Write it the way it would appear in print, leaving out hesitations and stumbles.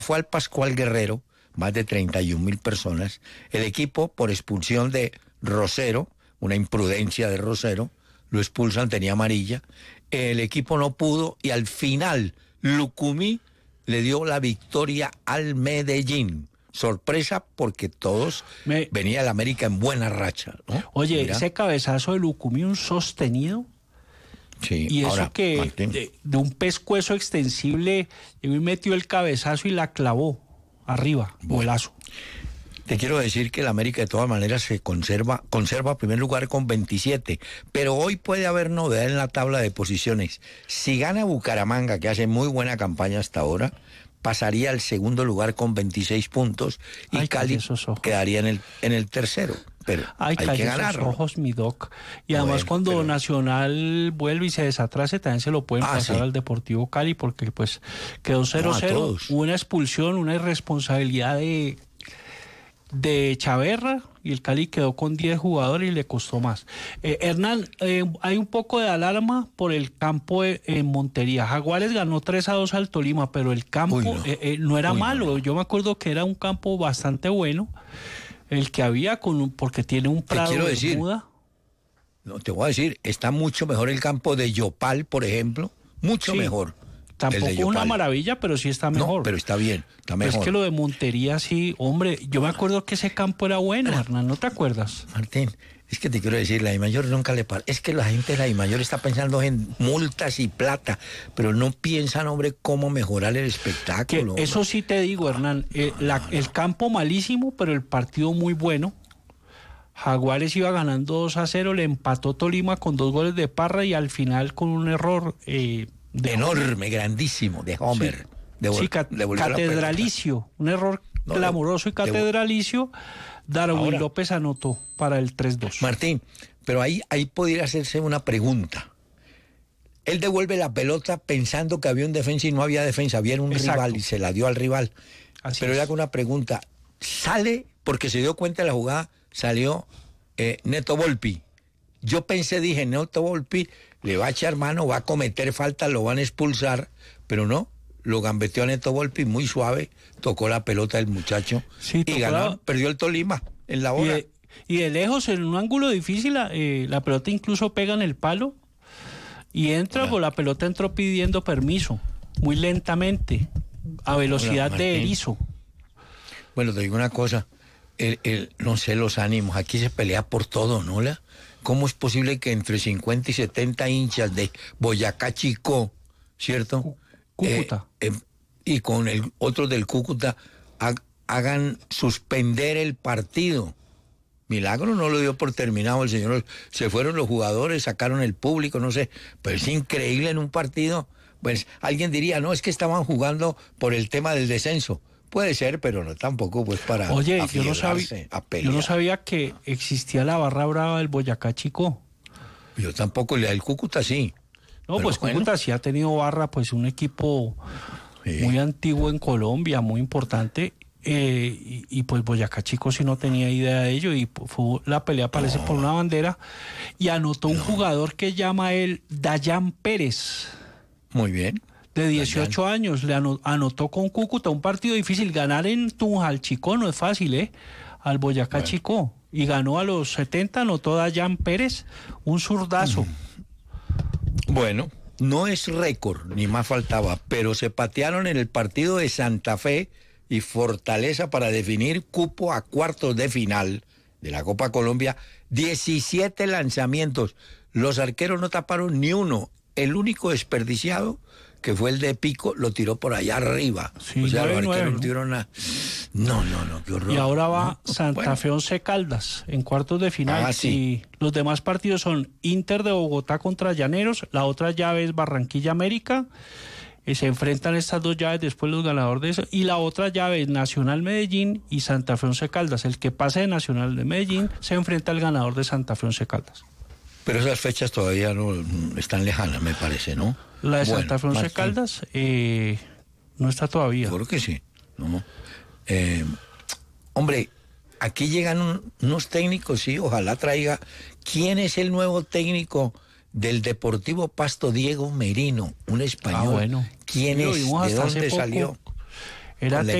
fue al Pascual Guerrero, más de 31.000 personas. El equipo, por expulsión de Rosero, una imprudencia de Rosero, lo expulsan, tenía amarilla. El equipo no pudo y al final Lucumí le dio la victoria al Medellín. Sorpresa porque todos venía el América en buena racha, ¿no? Oye, Mira. ese cabezazo de Lucumí, un sostenido. Sí, Y eso ahora, que de un pescuezo extensible, llegó y metió el cabezazo y la clavó arriba, golazo. Te quiero decir que el América de todas maneras se conserva primer lugar con 27, pero hoy puede haber novedad en la tabla de posiciones. Si gana Bucaramanga, que hace muy buena campaña hasta ahora, pasaría al segundo lugar con 26 puntos y Cali quedaría en el tercero. Pero hay que ganarlo. Ojos, mi doc. Y además cuando Nacional vuelve y se desatrase, también se lo pueden pasar al Deportivo Cali, porque pues quedó 0-0, hubo una expulsión, una irresponsabilidad de Chaverra, y el Cali quedó con 10 jugadores y le costó más. Hernán, hay un poco de alarma por el campo en Montería. Jaguares ganó 3-2 al Tolima, pero el campo no era malo. Yo me acuerdo que era un campo bastante bueno, el que había, porque tiene un prado de muda. No, te voy a decir, está mucho mejor el campo de Yopal, por ejemplo, mucho mejor. Tampoco una maravilla, pero sí está mejor. No, pero está bien, está mejor. Es que lo de Montería sí, hombre, yo me acuerdo que ese campo era bueno, Hernán, ¿no te acuerdas? Martín, es que te quiero decir, la DIMAYOR nunca le para. Es que la gente de la DIMAYOR está pensando en multas y plata, pero no piensan, hombre, cómo mejorar el espectáculo. Eso sí te digo, Hernán, el campo malísimo, pero el partido muy bueno. Jaguares iba ganando 2-0, le empató Tolima con 2 goles de Parra y al final con un error enorme, grandísimo, de Homer. Catedralicio, un error clamoroso y catedralicio. Darwin López anotó para el 3-2. Martín, pero ahí podría hacerse una pregunta. Él devuelve la pelota pensando que había un defensa y no había defensa, había un rival y se la dio al rival. Pero le hago una pregunta. ¿Sale, porque se dio cuenta de la jugada, salió Neto Volpi? Yo dije, Neto Volpi le va a echar mano, va a cometer falta, lo van a expulsar, pero no, lo gambeteó a Neto Volpi muy suave, tocó la pelota del muchacho y ganó, perdió el Tolima en la hora. Y de lejos, en un ángulo difícil, la pelota incluso pega en el palo y entra, pues la pelota entró pidiendo permiso, muy lentamente, a velocidad de erizo. Bueno, te digo una cosa, no sé, los ánimos, aquí se pelea por todo, ¿no? ¿Cómo es posible que entre 50 y 70 hinchas de Boyacá Chicó, ¿cierto? Cúcuta. Y con el otro del Cúcuta hagan suspender el partido? Milagro no lo dio por terminado el señor. Se fueron los jugadores, sacaron el público, no sé. Pero es increíble en un partido. Pues alguien diría, no, es que estaban jugando por el tema del descenso. Puede ser, pero no tampoco pues para yo no sabía que existía la barra brava del Boyacá Chicó. Yo tampoco, la del Cúcuta sí. No, pero pues Cúcuta sí ha tenido barra, pues un equipo muy antiguo en Colombia, muy importante, y pues Boyacá Chicó sí no tenía idea de ello, y fue la pelea parece por una bandera, y anotó un jugador que llama él Dayan Pérez. Muy bien. De 18 años, le anotó con Cúcuta, un partido difícil. Ganar en Tunjal Chicó no es fácil, al Boyacá Chicó. Y ganó a los 70, anotó Dayan Pérez, un zurdazo. Bueno, no es récord, ni más faltaba, pero se patearon en el partido de Santa Fe y Fortaleza para definir cupo a cuartos de final de la Copa Colombia. 17 lanzamientos. Los arqueros no taparon ni uno. El único desperdiciado, que fue el de Pico, lo tiró por allá arriba. Sí, o sea, 9, los arqueros no tiraron nada. No, qué horror. Y ahora va Santa Fe Once Caldas en cuartos de final. Y los demás partidos son Inter de Bogotá contra Llaneros, la otra llave es Barranquilla América. Se enfrentan estas dos llaves después los ganadores de eso, y la otra llave es Nacional Medellín y Santa Fe Once Caldas. El que pase de Nacional de Medellín se enfrenta al ganador de Santa Fe Once Caldas. Pero esas fechas todavía no están lejanas, me parece, ¿no? La de Santa Fe Once Caldas no está todavía. Seguro que sí. ¿No? Hombre, aquí llegan unos técnicos, sí, ojalá traiga. ¿Quién es el nuevo técnico del Deportivo Pasto? Diego Merino, un español. Bueno. ¿Quién es? ¿De dónde salió? Era